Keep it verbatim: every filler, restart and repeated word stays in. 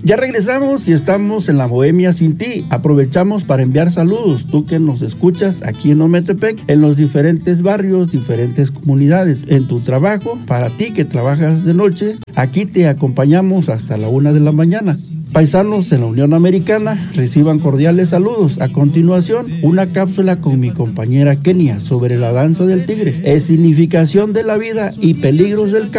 Ya regresamos y estamos en la Bohemia Sin Ti. Aprovechamos para enviar saludos, tú que nos escuchas aquí en Ometepec, en los diferentes barrios, diferentes comunidades, en tu trabajo, para ti que trabajas de noche, aquí te acompañamos hasta la una de la mañana. Paisanos en la Unión Americana, reciban cordiales saludos. A continuación, una cápsula con mi compañera Kenia sobre la danza del tigre, es significación de la vida y peligros del campo.